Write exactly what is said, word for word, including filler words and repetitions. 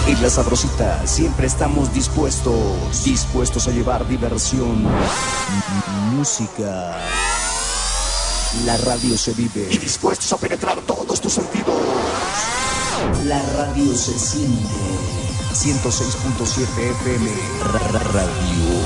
En La Sabrosita siempre estamos dispuestos, dispuestos a llevar diversión, m- música. La radio se vive y dispuestos a penetrar todos tus sentidos. La radio se siente. ciento seis punto siete F M. Ra- ra- Radio.